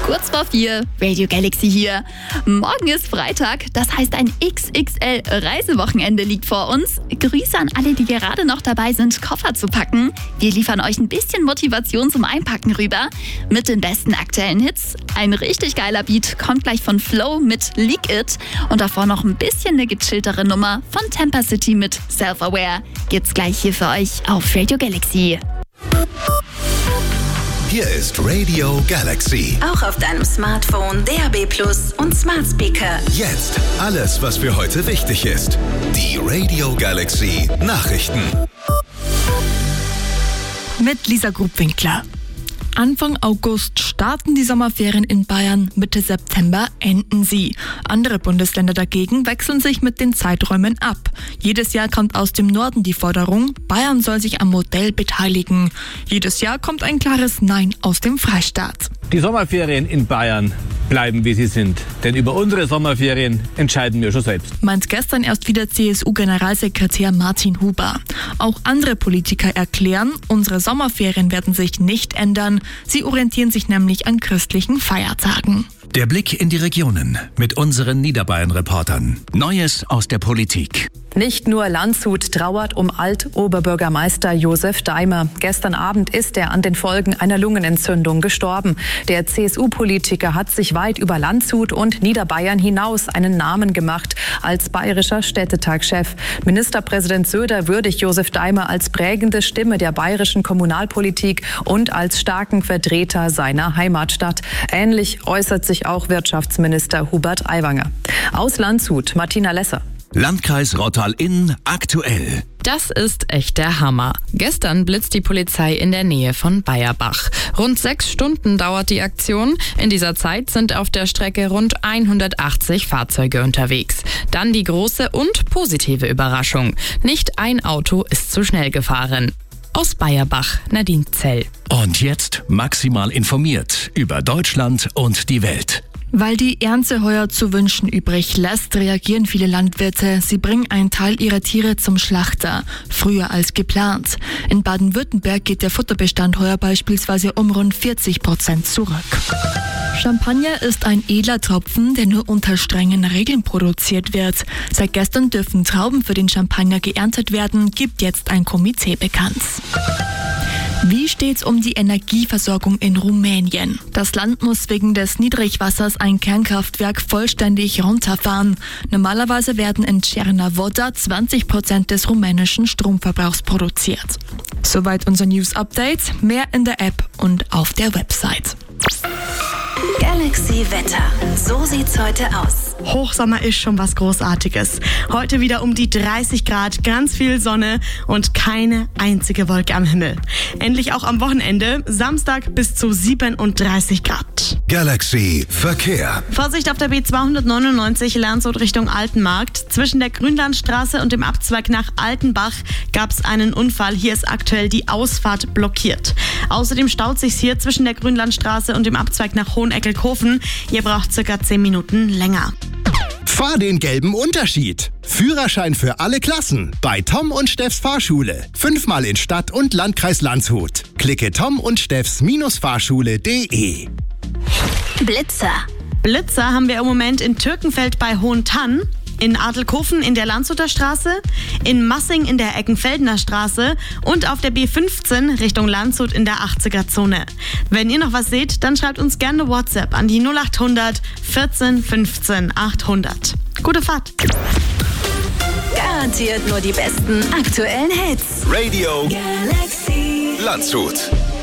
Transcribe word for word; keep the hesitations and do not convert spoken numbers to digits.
Kurz vor vier, Radio Galaxy hier. Morgen ist Freitag, das heißt ein X X L-Reisewochenende liegt vor uns. Grüße an alle, die gerade noch dabei sind, Koffer zu packen. Wir liefern euch ein bisschen Motivation zum Einpacken rüber. Mit den besten aktuellen Hits. Ein richtig geiler Beat kommt gleich von Flow mit Leak It. Und davor noch ein bisschen eine gechilltere Nummer von Tampa City mit Self-Aware. Gibt's gleich hier für euch auf Radio Galaxy. Hier ist Radio Galaxy. Auch auf deinem Smartphone, D A B Plus und Smart Speaker. Jetzt alles, was für heute wichtig ist. Die Radio Galaxy Nachrichten. Mit Lisa Grubwinkler. Anfang August starten die Sommerferien in Bayern, Mitte September enden sie. Andere Bundesländer dagegen wechseln sich mit den Zeiträumen ab. Jedes Jahr kommt aus dem Norden die Forderung, Bayern soll sich am Modell beteiligen. Jedes Jahr kommt ein klares Nein aus dem Freistaat. Die Sommerferien in Bayern bleiben, wie sie sind. Denn über unsere Sommerferien entscheiden wir schon selbst. Meint gestern erst wieder C S U-Generalsekretär Martin Huber. Auch andere Politiker erklären, unsere Sommerferien werden sich nicht ändern. Sie orientieren sich nämlich an christlichen Feiertagen. Der Blick in die Regionen mit unseren Niederbayern-Reportern. Neues aus der Politik. Nicht nur Landshut trauert um Alt-Oberbürgermeister Josef Daimer. Gestern Abend ist er an den Folgen einer Lungenentzündung gestorben. Der C S U-Politiker hat sich weit über Landshut und Niederbayern hinaus einen Namen gemacht als bayerischer Städtetagchef. Ministerpräsident Söder würdigt Josef Daimer als prägende Stimme der bayerischen Kommunalpolitik und als starken Vertreter seiner Heimatstadt. Ähnlich äußert sich auch Wirtschaftsminister Hubert Aiwanger. Aus Landshut, Martina Lesser. Landkreis Rottal-Inn aktuell. Das ist echt der Hammer. Gestern blitzt die Polizei in der Nähe von Bayerbach. Rund sechs Stunden dauert die Aktion. In dieser Zeit sind auf der Strecke rund hundertachtzig Fahrzeuge unterwegs. Dann die große und positive Überraschung. Nicht ein Auto ist zu schnell gefahren. Aus Bayerbach, Nadine Zell. Und jetzt maximal informiert über Deutschland und die Welt. Weil die Ernte heuer zu wünschen übrig lässt, reagieren viele Landwirte. Sie bringen einen Teil ihrer Tiere zum Schlachter, früher als geplant. In Baden-Württemberg geht der Futterbestand heuer beispielsweise um rund vierzig Prozent zurück. Champagner ist ein edler Tropfen, der nur unter strengen Regeln produziert wird. Seit gestern dürfen Trauben für den Champagner geerntet werden, gibt jetzt ein Komitee bekannt. Wie steht's um die Energieversorgung in Rumänien? Das Land muss wegen des Niedrigwassers ein Kernkraftwerk vollständig runterfahren. Normalerweise werden in Cernavodă zwanzig Prozent des rumänischen Stromverbrauchs produziert. Soweit unser News-Update. Mehr in der App und auf der Website. Galaxy Wetter. So sieht's heute aus. Hochsommer ist schon was Großartiges. Heute wieder um die dreißig Grad, ganz viel Sonne und keine einzige Wolke am Himmel. Endlich auch am Wochenende, Samstag bis zu siebenunddreißig Grad. Galaxy Verkehr. Vorsicht auf der B zweihundertneunundneunzig Landshut Richtung Altenmarkt. Zwischen der Grünlandstraße und dem Abzweig nach Altenbach gab es einen Unfall. Hier ist aktuell die Ausfahrt blockiert. Außerdem staut sich's hier zwischen der Grünlandstraße und dem Abzweig nach Hoheneckelkofen. Ihr braucht circa zehn Minuten länger. Fahr den gelben Unterschied. Führerschein für alle Klassen bei Tom und Steffs Fahrschule. Fünfmal in Stadt und Landkreis Landshut. Klicke tom und steffs Fahrschule punkt de. Blitzer. Blitzer haben wir im Moment in Türkenfeld bei Hohentann, in Adelkofen in der Landshuter Straße, in Massing in der Eckenfeldener Straße und auf der B fünfzehn Richtung Landshut in der achtziger Zone. Wenn ihr noch was seht, dann schreibt uns gerne WhatsApp an die null acht hundert vierzehn fünfzehn achthundert. Gute Fahrt! Garantiert nur die besten aktuellen Hits. Radio Galaxy Landshut.